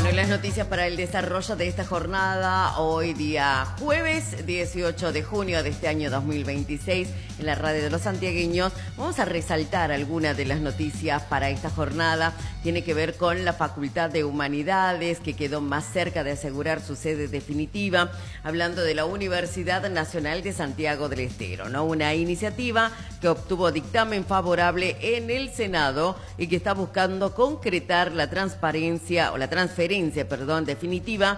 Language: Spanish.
Bueno, y las noticias para el desarrollo de esta jornada, hoy día jueves 18 de junio de este año 2026, en la radio de los santiagueños, vamos a resaltar algunas de las noticias para esta jornada. Tiene que ver con la Facultad de Humanidades, que quedó más cerca de asegurar su sede definitiva, hablando de la Universidad Nacional de Santiago del Estero, ¿no? Una iniciativa que obtuvo dictamen favorable en el Senado y que está buscando concretar la transferencia definitiva